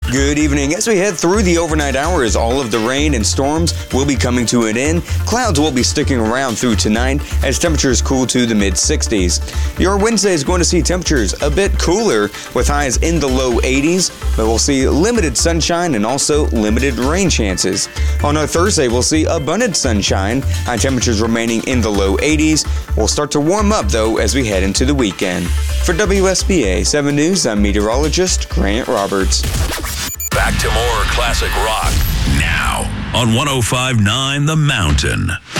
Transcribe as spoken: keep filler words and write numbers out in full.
Good evening. As we head through the overnight hours, all of the rain and storms will be coming to an end. Clouds will be sticking around through tonight as temperatures cool to the mid sixties. Your Wednesday is going to see temperatures a bit cooler with highs in the low eighties, but we'll see limited sunshine and also limited rain chances. On our Thursday, we'll see abundant sunshine, high temperatures remaining in the low eighties. We'll start to warm up, though, as we head into the weekend. For W S B A seven News, I'm meteorologist Grant Roberts. Back to more classic rock now on one oh five point nine The Mountain.